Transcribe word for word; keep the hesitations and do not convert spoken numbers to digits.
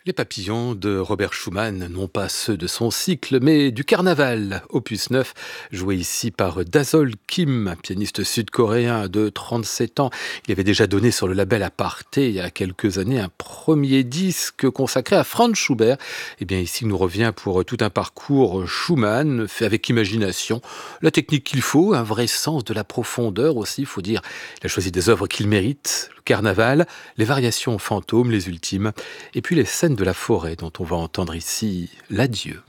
Les papillons de Robert Schumann, non pas ceux de son cycle, mais du Carnaval, opus neuf, joué ici par Dazol Kim, un pianiste sud-coréen de trente-sept ans. Il avait déjà donné sur le label Aparté, il y a quelques années, un premier disque consacré à Franz Schubert. Et bien ici, il nous revient pour tout un parcours Schumann, fait avec imagination, la technique qu'il faut, un vrai sens de la profondeur aussi, il faut dire. Il a choisi des œuvres qu'il mérite, le Carnaval, les variations fantômes, les ultimes, et puis les scènes de la forêt dont on va entendre ici l'adieu.